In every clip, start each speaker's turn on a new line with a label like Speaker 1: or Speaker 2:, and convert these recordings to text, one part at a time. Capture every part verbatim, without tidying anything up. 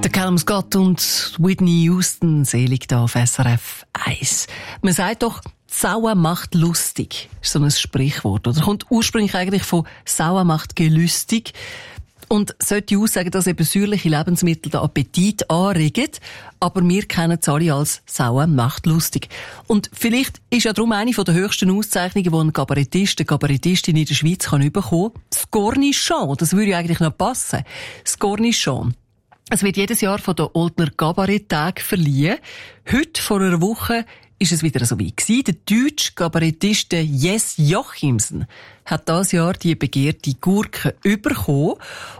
Speaker 1: Der Callum Scott und Whitney Houston, selig da auf S R F eins. Man sagt doch, Sauer macht lustig. Das ist so ein Sprichwort. Oder kommt ursprünglich eigentlich von Sauer macht gelüstig. Und sollte aussagen, dass eben säuerliche Lebensmittel den Appetit anregen. Aber wir kennen es alle als Sauer macht lustig. Und vielleicht ist ja darum eine der höchsten Auszeichnungen, die ein Kabarettist, eine Kabarettistin in der Schweiz kann bekommen kann. Das Cornichon. Das würde ja eigentlich noch passen. Das Cornichon. Es wird jedes Jahr von den Oldner Kabarett-Tagen verliehen. Heute, vor einer Woche, ist es wieder so wie gewesen. Der deutsche Kabarettist Jess Jochimsen hat dieses Jahr die begehrte Gurke bekommen.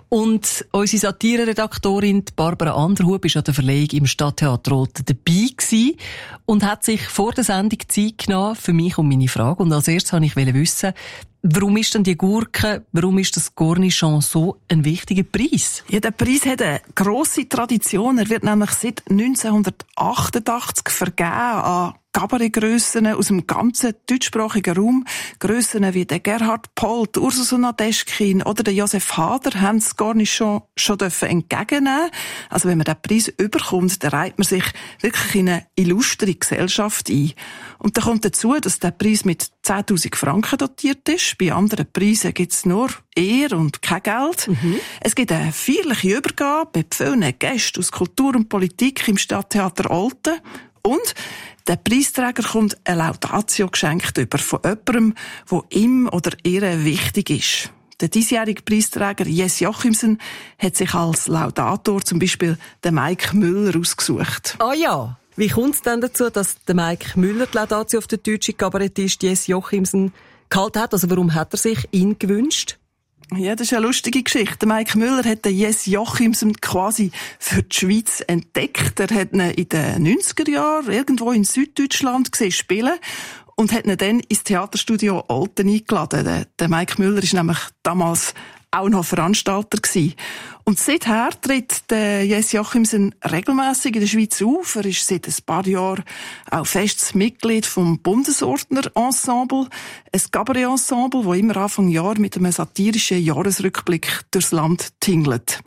Speaker 1: Und unsere Satire-Redaktorin Barbara Anderhub war an der Verleihung im Stadttheater Olten dabei gewesen und hat sich vor der Sendung Zeit genommen für mich und meine Frage. Und als erstes wollte ich wissen, warum ist denn die Gurke, warum ist das Cornichon so ein wichtiger Preis?
Speaker 2: Ja, der Preis hat eine grosse Tradition. Er wird nämlich seit neunzehnhundertachtundachtzig vergeben an Kabarettgrössen aus dem ganzen deutschsprachigen Raum. Grössen wie der Gerhard Polt, Ursula Nadeschkin oder der Josef Hader haben das Cornichon schon entgegennehmen. Also wenn man diesen Preis überkommt, dann reiht man sich wirklich in eine illustre Gesellschaft ein. Und da kommt dazu, dass der Preis mit zehntausend Franken dotiert ist. Bei anderen Preisen gibt es nur Ehre und kein Geld. Mhm. Es gibt eine feierliche Übergabe mit vielen Gästen aus Kultur und Politik im Stadttheater Olten. Und der Preisträger kommt eine Laudatio geschenkt über von jemandem, der ihm oder ihr wichtig ist. Der diesjährige Preisträger Jess Jochimsen hat sich als Laudator zum Beispiel den Mike Müller ausgesucht.
Speaker 1: Ah ja, wie kommt es denn dazu, dass der Mike Müller die Laudatio auf den deutschen Kabarettist Jess Jochimsen gehalten hat? Also warum hat er sich ihn gewünscht?
Speaker 2: Ja, das ist eine lustige Geschichte. Mike Müller hat den Jess Jochimsen quasi für die Schweiz entdeckt. Er hat ihn in den neunziger Jahren irgendwo in Süddeutschland gesehen spielen und hat ihn dann ins Theaterstudio Olten eingeladen. Der, der Mike Müller ist nämlich damals auch noch Veranstalter gewesen. Und seither tritt der Jess Jochimsen regelmässig in der Schweiz auf. Er ist seit ein paar Jahren auch festes Mitglied vom Bundesordner Ensemble, ein Cabaret-Ensemble, das immer Anfang Jahr mit einem satirischen Jahresrückblick durchs Land tingelt.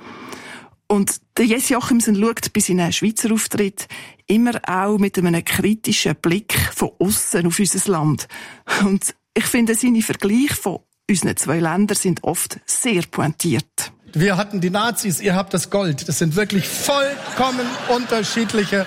Speaker 2: Und der Jess Jochimsen schaut bei seinen Schweizer Auftritt immer auch mit einem kritischen Blick von aussen auf unser Land. Und ich finde, seine Vergleiche von unsere zwei Länder sind oft sehr pointiert.
Speaker 3: Wir hatten die Nazis, ihr habt das Gold. Das sind wirklich vollkommen unterschiedliche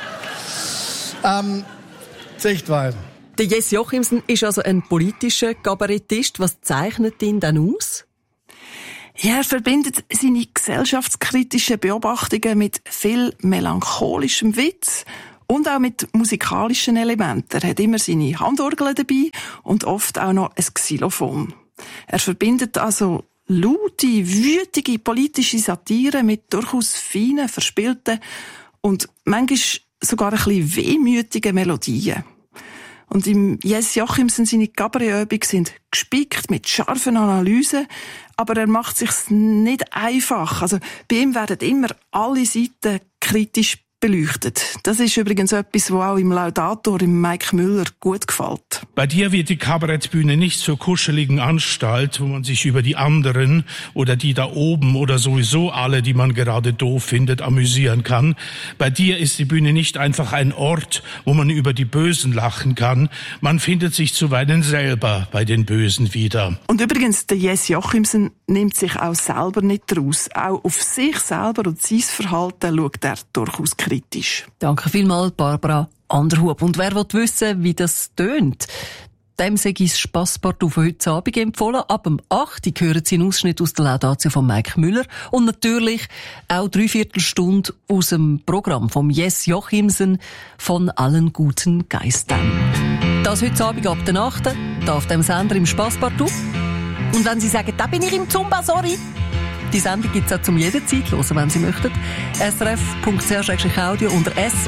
Speaker 3: ähm, Sichtweisen.
Speaker 1: Der Jess Jochimsen ist also ein politischer Kabarettist. Was zeichnet ihn denn aus?
Speaker 2: Ja, er verbindet seine gesellschaftskritischen Beobachtungen mit viel melancholischem Witz und auch mit musikalischen Elementen. Er hat immer seine Handorgel dabei und oft auch noch ein Xylophon. Er verbindet also laute, wütige politische Satire mit durchaus feinen, verspielten und manchmal sogar ein bisschen wehmütigen Melodien. Und im Jess Jochimsen seine Kabarettübungen sind gespickt mit scharfen Analysen, aber er macht sich's nicht einfach. Also bei ihm werden immer alle Seiten kritisch beleuchtet. Das ist übrigens etwas, was auch im Laudator, im Mike Müller, gut gefällt.
Speaker 4: Bei dir wird die Kabarettbühne nicht zur kuscheligen Anstalt, wo man sich über die anderen oder die da oben oder sowieso alle, die man gerade doof findet, amüsieren kann. Bei dir ist die Bühne nicht einfach ein Ort, wo man über die Bösen lachen kann. Man findet sich zuweilen selber bei den Bösen wieder.
Speaker 2: Und übrigens, der Jess Jochimsen nimmt sich auch selber nicht raus. Auch auf sich selber und sein Verhalten schaut er durchaus kritisch.
Speaker 1: Danke vielmals, Barbara Anderhub. Und wer will wissen, wie das tönt? Dem sei ich das Spasspartout von heute Abend empfohlen. Ab dem acht Uhr hören Sie einen Ausschnitt aus der Laudatio von Mike Müller und natürlich auch dreiviertel Stunde aus dem Programm vom Jess Jochimsen von allen guten Geistern. Das heute Abend ab der acht Uhr hier auf dem Sender im Spasspartout. Und wenn Sie sagen, da bin ich im Zumba, sorry. Die Sendung gibt es auch zum jederzeit hören, wenn Sie möchten. S R F Punkt C H Audio unter S